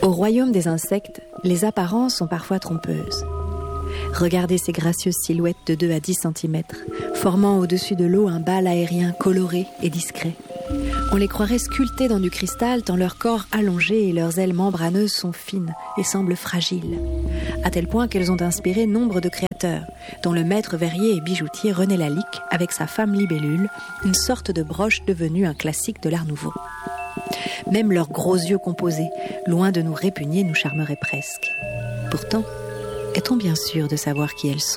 Au royaume des insectes, les apparences sont parfois trompeuses. Regardez ces gracieuses silhouettes de 2 à 10 cm, formant au-dessus de l'eau un bal aérien coloré et discret. On les croirait sculptées dans du cristal tant leur corps allongé et leurs ailes membraneuses sont fines et semblent fragiles, à tel point qu'elles ont inspiré nombre de créateurs, dont le maître verrier et bijoutier René Lalique avec sa femme libellule, une sorte de broche devenue un classique de l'art nouveau. Même leurs gros yeux composés, loin de nous répugner, nous charmeraient presque. Pourtant, est-on bien sûr de savoir qui elles sont ?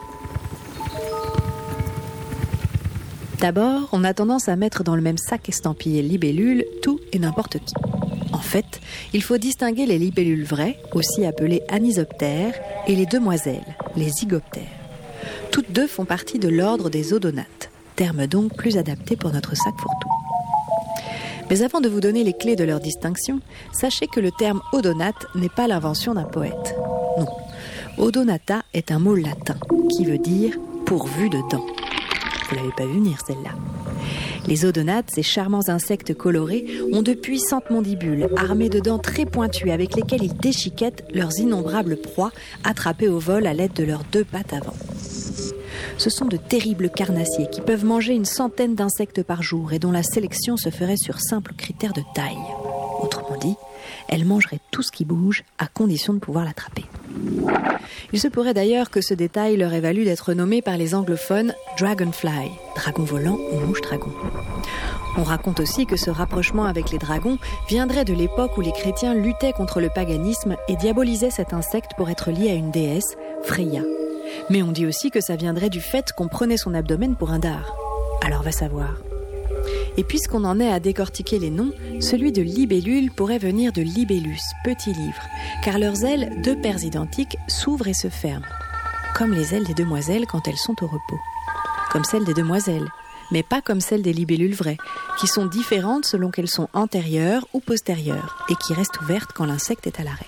D'abord, on a tendance à mettre dans le même sac estampillé libellule tout et n'importe qui. En fait, il faut distinguer les libellules vraies, aussi appelées anisoptères, et les demoiselles, les zygoptères. Toutes deux font partie de l'ordre des odonates, terme donc plus adapté pour notre sac fourre-tout. Mais avant de vous donner les clés de leur distinction, sachez que le terme odonate n'est pas l'invention d'un poète. Non, odonata est un mot latin qui veut dire « pourvu de dents ». Vous l'avez pas vu venir celle-là. Les odonates, ces charmants insectes colorés, ont de puissantes mandibules armées de dents très pointues avec lesquelles ils déchiquettent leurs innombrables proies attrapées au vol à l'aide de leurs 2 pattes avant. Ce sont de terribles carnassiers qui peuvent manger une centaine d'insectes par jour et dont la sélection se ferait sur simple critère de taille. Autrement dit, elles mangeraient tout ce qui bouge à condition de pouvoir l'attraper. Il se pourrait d'ailleurs que ce détail leur ait valu d'être nommé par les anglophones « dragonfly », dragon volant ou mouche-dragon. On raconte aussi que ce rapprochement avec les dragons viendrait de l'époque où les chrétiens luttaient contre le paganisme et diabolisaient cet insecte pour être lié à une déesse, Freya. Mais on dit aussi que ça viendrait du fait qu'on prenait son abdomen pour un dard. Alors va savoir. Et puisqu'on en est à décortiquer les noms, celui de libellule pourrait venir de libellus, petit livre, car leurs ailes, 2 paires identiques, s'ouvrent et se ferment, comme les ailes des demoiselles quand elles sont au repos. Comme celles des demoiselles, mais pas comme celles des libellules vraies, qui sont différentes selon qu'elles sont antérieures ou postérieures, et qui restent ouvertes quand l'insecte est à l'arrêt.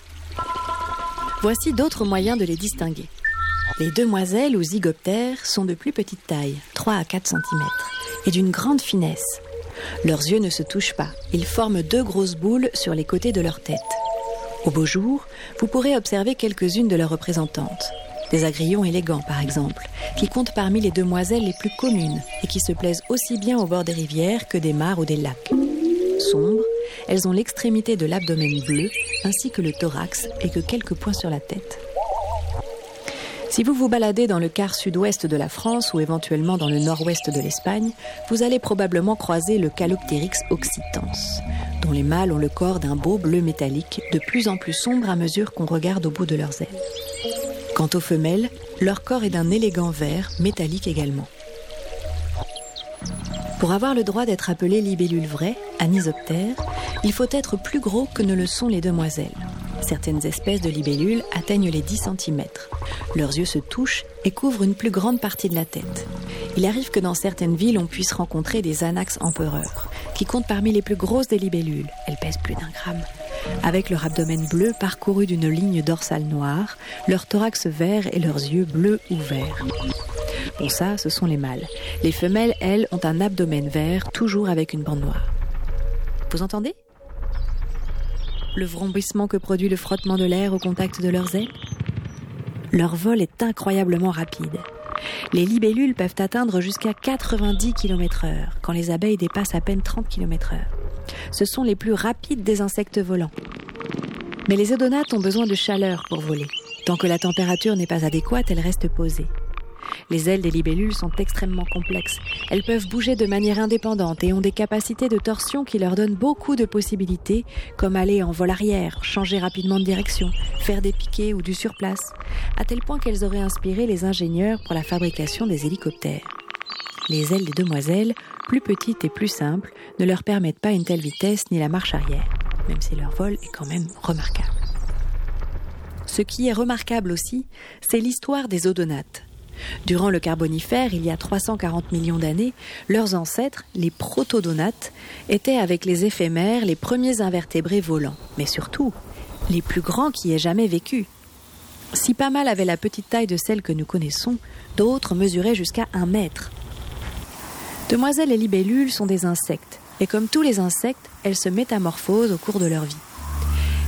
Voici d'autres moyens de les distinguer. Les demoiselles ou zygoptères sont de plus petite taille, 3 à 4 cm, et d'une grande finesse. Leurs yeux ne se touchent pas, ils forment 2 grosses boules sur les côtés de leur tête. Au beau jour, vous pourrez observer quelques-unes de leurs représentantes. Des agrillons élégants, par exemple, qui comptent parmi les demoiselles les plus communes et qui se plaisent aussi bien au bord des rivières que des mares ou des lacs. Sombres, elles ont l'extrémité de l'abdomen bleu, ainsi que le thorax et que quelques points sur la tête. Si vous vous baladez dans le quart sud-ouest de la France ou éventuellement dans le nord-ouest de l'Espagne, vous allez probablement croiser le Caloptérix occitans, dont les mâles ont le corps d'un beau bleu métallique, de plus en plus sombre à mesure qu'on regarde au bout de leurs ailes. Quant aux femelles, leur corps est d'un élégant vert, métallique également. Pour avoir le droit d'être appelé libellule vraie, anisoptère, il faut être plus gros que ne le sont les demoiselles. Certaines espèces de libellules atteignent les 10 cm. Leurs yeux se touchent et couvrent une plus grande partie de la tête. Il arrive que dans certaines villes, on puisse rencontrer des anax empereurs, qui comptent parmi les plus grosses des libellules. Elles pèsent plus d'1 gramme. Avec leur abdomen bleu parcouru d'une ligne dorsale noire, leur thorax vert et leurs yeux bleus ou verts. Bon, ça, ce sont les mâles. Les femelles, elles, ont un abdomen vert, toujours avec une bande noire. Vous entendez ? Le vrombissement que produit le frottement de l'air au contact de leurs ailes. Leur vol est incroyablement rapide. Les libellules peuvent atteindre jusqu'à 90 km/h, quand les abeilles dépassent à peine 30 km/h. Ce sont les plus rapides des insectes volants. Mais les odonates ont besoin de chaleur pour voler. Tant que la température n'est pas adéquate, elles restent posées. Les ailes des libellules sont extrêmement complexes. Elles peuvent bouger de manière indépendante et ont des capacités de torsion qui leur donnent beaucoup de possibilités, comme aller en vol arrière, changer rapidement de direction, faire des piquets ou du surplace, à tel point qu'elles auraient inspiré les ingénieurs pour la fabrication des hélicoptères. Les ailes des demoiselles, plus petites et plus simples, ne leur permettent pas une telle vitesse ni la marche arrière, même si leur vol est quand même remarquable. Ce qui est remarquable aussi, c'est l'histoire des odonates. Durant le Carbonifère, il y a 340 millions d'années, leurs ancêtres, les protodonates, étaient avec les éphémères les premiers invertébrés volants, mais surtout, les plus grands qui aient jamais vécu. Si pas mal avaient la petite taille de celles que nous connaissons, d'autres mesuraient jusqu'à 1 mètre. Demoiselles et libellules sont des insectes, et comme tous les insectes, elles se métamorphosent au cours de leur vie.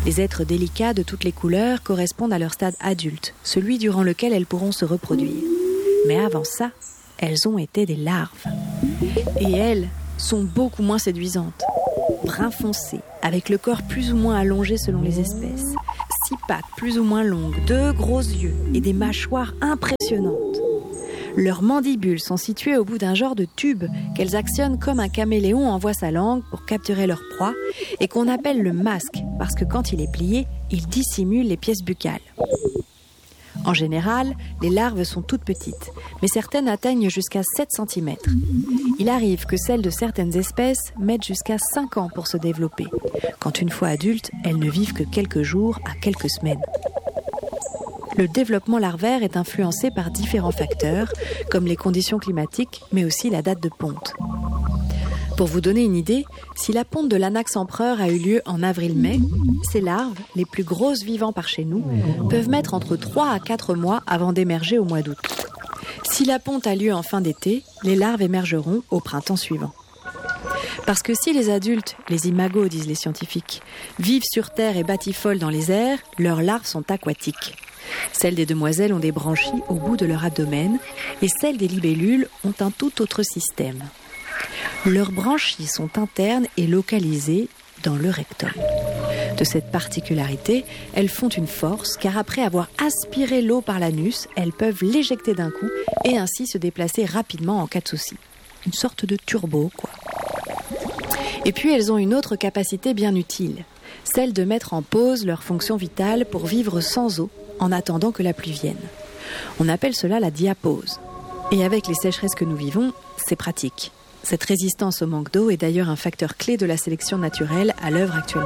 Les êtres délicats de toutes les couleurs correspondent à leur stade adulte, celui durant lequel elles pourront se reproduire. Mais avant ça, elles ont été des larves. Et elles sont beaucoup moins séduisantes. Brun foncé, avec le corps plus ou moins allongé selon les espèces, 6 pattes plus ou moins longues, 2 gros yeux et des mâchoires impressionnantes. Leurs mandibules sont situées au bout d'un genre de tube qu'elles actionnent comme un caméléon envoie sa langue pour capturer leur proie et qu'on appelle le masque parce que quand il est plié, il dissimule les pièces buccales. En général, les larves sont toutes petites, mais certaines atteignent jusqu'à 7 cm. Il arrive que celles de certaines espèces mettent jusqu'à 5 ans pour se développer, quand une fois adultes, elles ne vivent que quelques jours à quelques semaines. Le développement larvaire est influencé par différents facteurs, comme les conditions climatiques, mais aussi la date de ponte. Pour vous donner une idée, si la ponte de l'anax empereur a eu lieu en avril-mai, ces larves, les plus grosses vivant par chez nous, peuvent mettre entre 3 à 4 mois avant d'émerger au mois d'août. Si la ponte a lieu en fin d'été, les larves émergeront au printemps suivant. Parce que si les adultes, les imagos disent les scientifiques, vivent sur terre et batifolent dans les airs, leurs larves sont aquatiques. Celles des demoiselles ont des branchies au bout de leur abdomen et celles des libellules ont un tout autre système. Leurs branchies sont internes et localisées dans le rectum. De cette particularité, elles font une force car après avoir aspiré l'eau par l'anus, elles peuvent l'éjecter d'un coup et ainsi se déplacer rapidement en cas de souci. Une sorte de turbo, quoi. Et puis elles ont une autre capacité bien utile, celle de mettre en pause leur fonction vitale pour vivre sans eau en attendant que la pluie vienne. On appelle cela la diapause. Et avec les sécheresses que nous vivons, c'est pratique. Cette résistance au manque d'eau est d'ailleurs un facteur clé de la sélection naturelle à l'œuvre actuellement.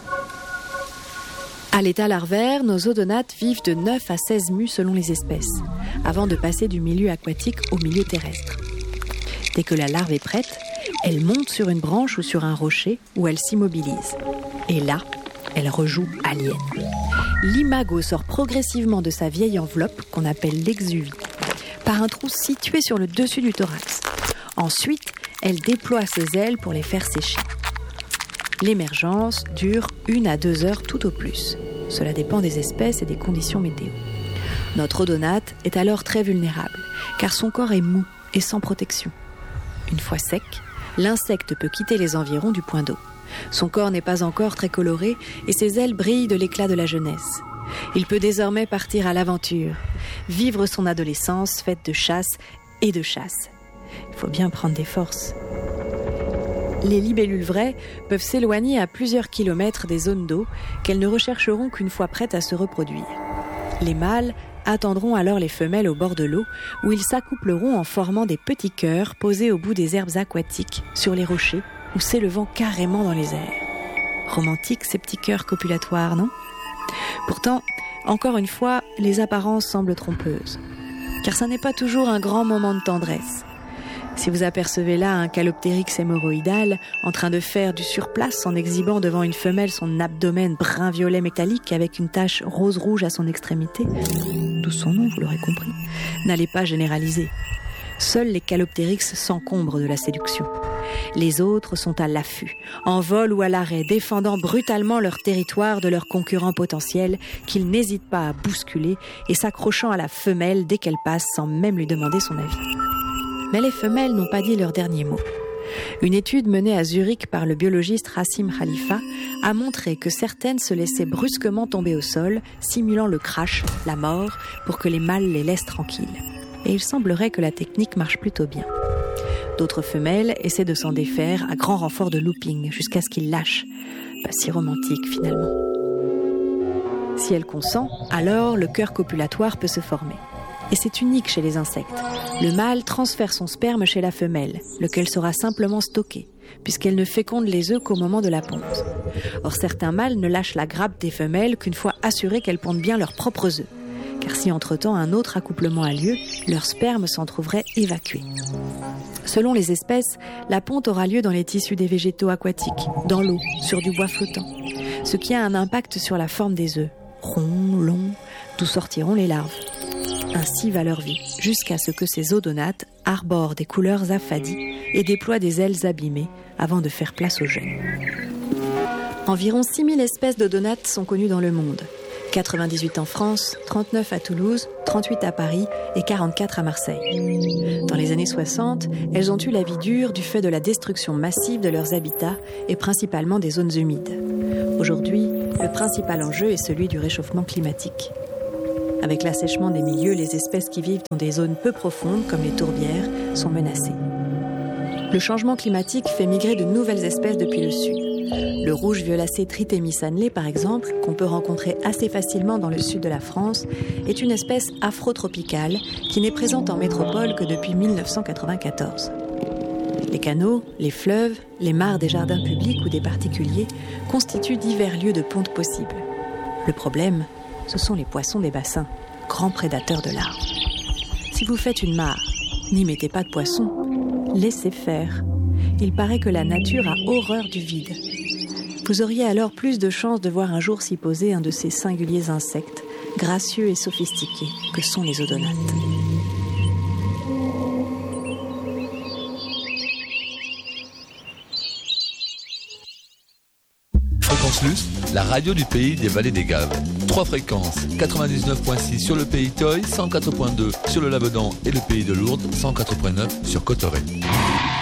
À l'état larvaire, nos odonates vivent de 9 à 16 mus selon les espèces, avant de passer du milieu aquatique au milieu terrestre. Dès que la larve est prête, elle monte sur une branche ou sur un rocher où elle s'immobilise. Et là, elle rejoue alien. L'imago sort progressivement de sa vieille enveloppe, qu'on appelle l'exuvie, par un trou situé sur le dessus du thorax. Ensuite, elle déploie ses ailes pour les faire sécher. L'émergence dure 1 à 2 heures tout au plus. Cela dépend des espèces et des conditions météo. Notre odonate est alors très vulnérable, car son corps est mou et sans protection. Une fois sec, l'insecte peut quitter les environs du point d'eau. Son corps n'est pas encore très coloré et ses ailes brillent de l'éclat de la jeunesse. Il peut désormais partir à l'aventure, vivre son adolescence faite de chasse et de chasse. Il faut bien prendre des forces. Les libellules vraies peuvent s'éloigner à plusieurs kilomètres des zones d'eau qu'elles ne rechercheront qu'une fois prêtes à se reproduire. Les mâles attendront alors les femelles au bord de l'eau où ils s'accoupleront en formant des petits cœurs posés au bout des herbes aquatiques, sur les rochers ou s'élevant carrément dans les airs. Romantiques ces petits cœurs copulatoires, non ? Pourtant, encore une fois, les apparences semblent trompeuses. Car ça n'est pas toujours un grand moment de tendresse. Si vous apercevez là un Caloptérix hémorroïdal en train de faire du surplace en exhibant devant une femelle son abdomen brun-violet métallique avec une tache rose-rouge à son extrémité, d'où son nom, vous l'aurez compris, n'allez pas généraliser. Seuls les Caloptérix s'encombrent de la séduction. Les autres sont à l'affût, en vol ou à l'arrêt, défendant brutalement leur territoire de leurs concurrents potentiels qu'ils n'hésitent pas à bousculer et s'accrochant à la femelle dès qu'elle passe sans même lui demander son avis. Mais les femelles n'ont pas dit leur dernier mot. Une étude menée à Zurich par le biologiste Rassim Khalifa a montré que certaines se laissaient brusquement tomber au sol, simulant le crash, la mort, pour que les mâles les laissent tranquilles. Et il semblerait que la technique marche plutôt bien. D'autres femelles essaient de s'en défaire à grand renfort de looping, jusqu'à ce qu'ils lâchent. Pas si romantique finalement. Si elle consent, alors le cœur copulatoire peut se former. Et c'est unique chez les insectes. Le mâle transfère son sperme chez la femelle, lequel sera simplement stocké, puisqu'elle ne féconde les œufs qu'au moment de la ponte. Or, certains mâles ne lâchent la grappe des femelles qu'une fois assurés qu'elles pondent bien leurs propres œufs. Car si entre-temps un autre accouplement a lieu, leur sperme s'en trouverait évacué. Selon les espèces, la ponte aura lieu dans les tissus des végétaux aquatiques, dans l'eau, sur du bois flottant, ce qui a un impact sur la forme des œufs, ronds, longs, d'où sortiront les larves. Ainsi va leur vie, jusqu'à ce que ces odonates arborent des couleurs affadies et déploient des ailes abîmées avant de faire place aux jeunes. Environ 6000 espèces d'odonates sont connues dans le monde. 98 en France, 39 à Toulouse, 38 à Paris et 44 à Marseille. Dans les années 60, elles ont eu la vie dure du fait de la destruction massive de leurs habitats et principalement des zones humides. Aujourd'hui, le principal enjeu est celui du réchauffement climatique. Avec l'assèchement des milieux, les espèces qui vivent dans des zones peu profondes, comme les tourbières, sont menacées. Le changement climatique fait migrer de nouvelles espèces depuis le sud. Le rouge violacé Trithemis annelé, par exemple, qu'on peut rencontrer assez facilement dans le sud de la France, est une espèce afrotropicale qui n'est présente en métropole que depuis 1994. Les canaux, les fleuves, les mares des jardins publics ou des particuliers constituent divers lieux de ponte possibles. Le problème, ce sont les poissons des bassins, grands prédateurs de larves. Si vous faites une mare, n'y mettez pas de poissons, laissez faire. Il paraît que la nature a horreur du vide. Vous auriez alors plus de chances de voir un jour s'y poser un de ces singuliers insectes, gracieux et sophistiqués, que sont les odonates. Fréquence Luce, la radio du pays des vallées des Gaves. 3 fréquences, 99.6 sur le pays Toy, 104.2 sur le Labedan et le pays de Lourdes, 104.9 sur Cotteret.